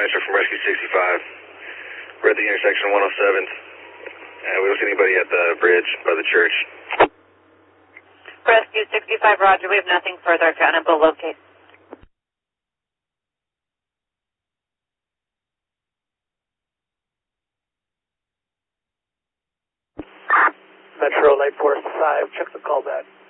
Dispatcher from Rescue 65. We're at the intersection 107th, and we don't see anybody at the bridge by the church. Rescue 65, roger. We have nothing further. Accountable locate. Metro Light Force 5, check the callback.